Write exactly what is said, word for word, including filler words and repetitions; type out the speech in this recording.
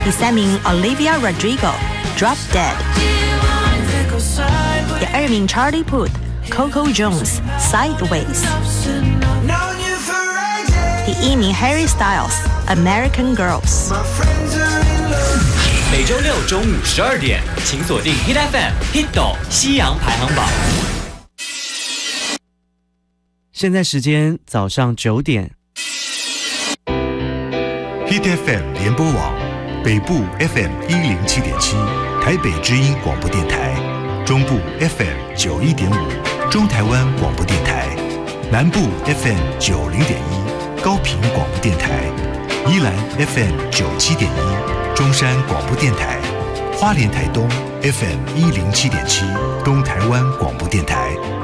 第三名 Olivia Rodrigo Drop Dead， 第二名 Charlie Puth Coco Jones Sideways， 第一名 Harry Styles American Girls。 每周六中午十二点，请锁定 Hit F M Hit 斗西洋排行榜。 现在时间早上九点。 Hit F M 联播网，北部 F M 一零七点七，台北之音广播电台，中部 F M 九一点五，中台湾广播电台，南部 F M 九零点一，高屏广播电台，宜兰 F M 九七点一，中山广播电台，花莲台东 F M 一零七点七，东台湾广播电台。